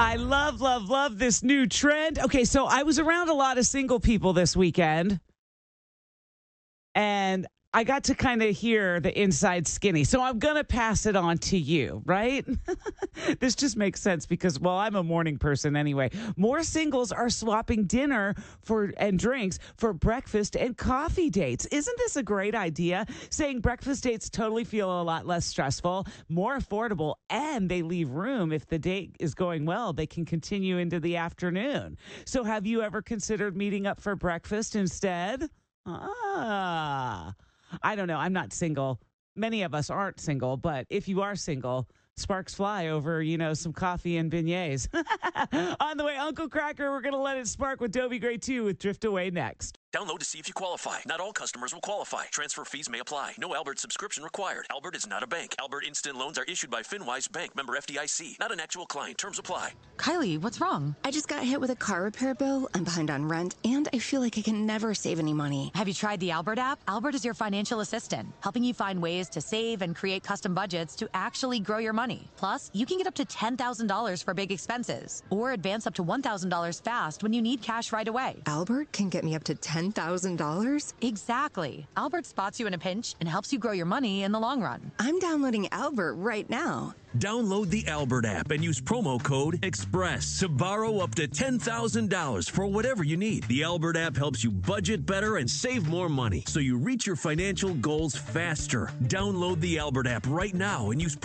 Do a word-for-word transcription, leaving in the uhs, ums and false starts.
I love, love, love this new trend. Okay, so I was around a lot of single people this weekend, and I got to kind of hear the inside skinny. So I'm going to pass it on to you, right? This just makes sense because, well, I'm a morning person anyway. More singles are swapping dinner for and drinks for breakfast and coffee dates. Isn't this a great idea? Saying breakfast dates totally feel a lot less stressful, more affordable, and they leave room if the date is going well. They can continue into the afternoon. So have you ever considered meeting up for breakfast instead? Ah. I don't know. I'm not single. Many of us aren't single, but if you are single, sparks fly over, you know, some coffee and beignets. On the way, Uncle Cracker, we're going to let it spark with Dobie Gray two with Drift Away next. Download to see if you qualify. Not all customers will qualify. Transfer fees may apply. No Albert subscription required. Albert is not a bank. Albert Instant Loans are issued by FinWise Bank, member F D I C. Not an actual client. Terms apply. Kylie, what's wrong? I just got hit with a car repair bill. I'm behind on rent, and I feel like I can never save any money. Have you tried the Albert app? Albert is your financial assistant, helping you find ways to save and create custom budgets to actually grow your money. Plus, you can get up to ten thousand dollars for big expenses, or advance up to one thousand dollars fast when you need cash right away. Albert can get me up to ten thousand dollars? Exactly. Albert spots you in a pinch and helps you grow your money in the long run. I'm downloading Albert right now. Download the Albert app and use promo code EXPRESS to borrow up to ten thousand dollars for whatever you need. The Albert app helps you budget better and save more money so you reach your financial goals faster. Download the Albert app right now and use